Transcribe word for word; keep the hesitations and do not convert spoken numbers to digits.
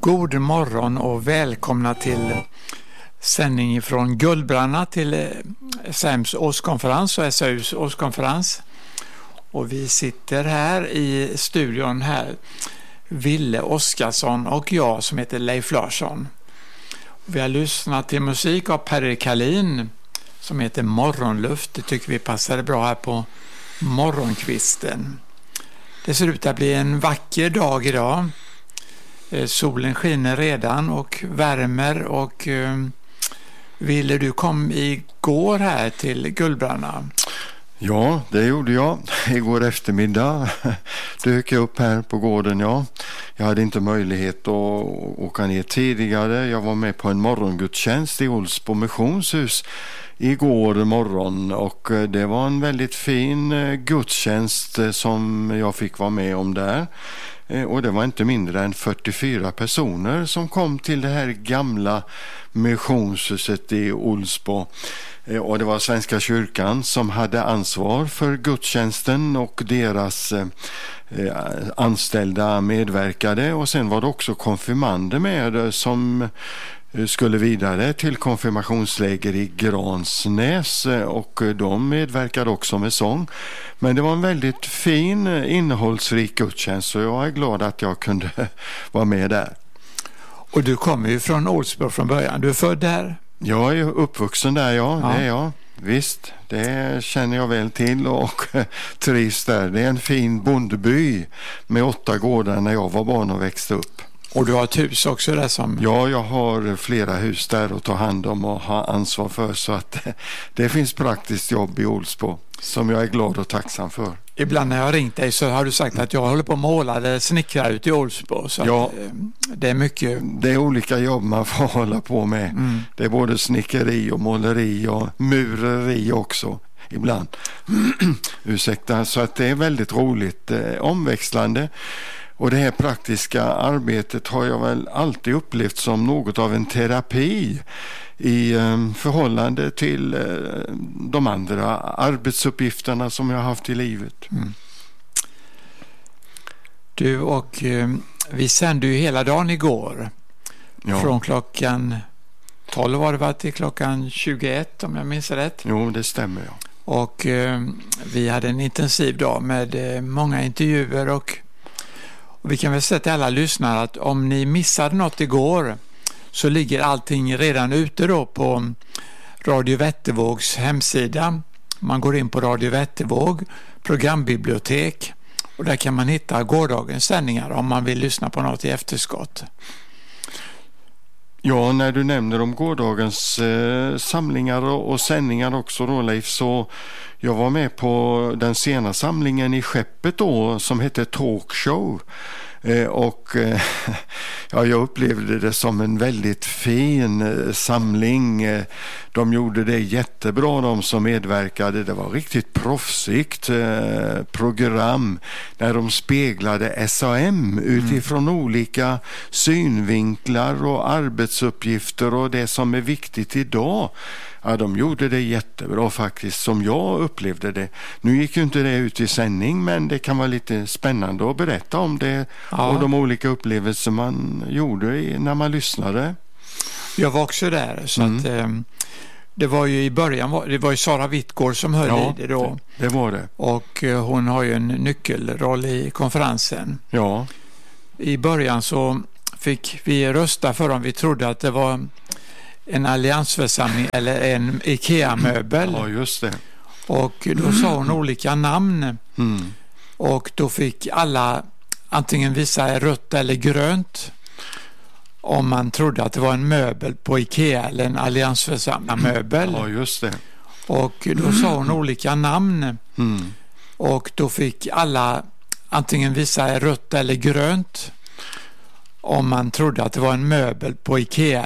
God morgon och välkomna till sändning från Gullbranna till S A M:s årskonferens och S A U:s årskonferens. Och vi sitter här i studion här, Ville Oskarsson och jag som heter Leif Larsson. Vi har lyssnat till musik av Per Kalin som heter Morgonluft. Det tycker vi passade bra här på morgonkvisten. Det ser ut att bli en vacker dag idag. Solen skiner redan och värmer och eh, Ville, du kom igår här till Gullbranna. Ja, det gjorde jag. Igår eftermiddag dök jag upp här på gården. Ja. Jag hade inte möjlighet att åka ner tidigare. Jag var med på en morgongudstjänst i Olsbo missionshus igår morgon och det var en väldigt fin gudstjänst som jag fick vara med om där. Och det var inte mindre än fyrtiofyra personer som kom till det här gamla missionshuset i Olsbo. Och det var Svenska kyrkan som hade ansvar för gudstjänsten och deras eh, anställda medverkade. Och sen var det också konfirmander med som skulle vidare till konfirmationsläger i Gransnäs och de medverkade också med sång. Men det var en väldigt fin, innehållsrik gudstjänst så jag är glad att jag kunde vara med där. Och du kommer ju från Olsbo från början. Du är född där? Jag är uppvuxen där, ja. ja. Det är jag. Visst, det känner jag väl till och trivs där. Det är en fin bondeby med åtta gårdar när jag var barn och växte upp. Och du har ett hus också där som... Ja, jag har flera hus där att ta hand om och ha ansvar för så att det finns praktiskt jobb i Olsbo som jag är glad och tacksam för. Ibland när jag har ringt dig så har du sagt att jag håller på att måla eller snickra ut i Olsbo. Så ja, det är mycket... Det är olika jobb man får hålla på med. Mm. Det är både snickeri och måleri och mureri också ibland. Ursäkta, så att det är väldigt roligt, eh, omväxlande. Och det här praktiska arbetet har jag väl alltid upplevt som något av en terapi i eh, förhållande till eh, de andra arbetsuppgifterna som jag har haft i livet. Mm. Du och eh, vi sände ju hela dagen igår. Ja. Från klockan tolv var det var till klockan tjugoett om jag minns rätt. Jo, det stämmer ja. Och eh, vi hade en intensiv dag med eh, många intervjuer och vi kan väl säga till alla lyssnare att om ni missade något igår så ligger allting redan ute då på Radio Vättervågs hemsida. Man går in på Radio Vättervåg, programbibliotek och där kan man hitta gårdagens sändningar om man vill lyssna på något i efterskott. Ja, när du nämner om gårdagens eh, samlingar och, och sändningar också då, Leif, så jag var med på den sena samlingen i Skeppet då som hette Talkshow. Eh, och eh, ja, jag upplevde det som en väldigt fin eh, samling. Eh, de gjorde det jättebra, de som medverkade. Det var riktigt proffsigt eh, program när de speglade S A M utifrån mm. olika synvinklar och arbetsuppgifter och det som är viktigt idag. Ja, de gjorde det jättebra faktiskt som jag upplevde det. Nu gick ju inte det ut i sändning men det kan vara lite spännande att berätta om det ja. Och de olika upplevelser man gjorde när man lyssnade. Jag var också där så mm. att eh, det var ju i början, det var ju Sara Wittgård som höll ja, i det då. Det, det var det. Och eh, hon har ju en nyckelroll i konferensen. Ja. I början så fick vi rösta för om vi trodde att det var en alliansförsamling eller en IKEA-möbel. Ja, just det. Och då sa hon olika namn. Mm. Och då fick alla antingen visa rött eller grönt om man trodde att det var en möbel på IKEA eller en alliansförsamling möbel. Ja, just det. Och då sa hon olika namn. Mm. Och då fick alla antingen visa rött eller grönt om man trodde att det var en möbel på IKEA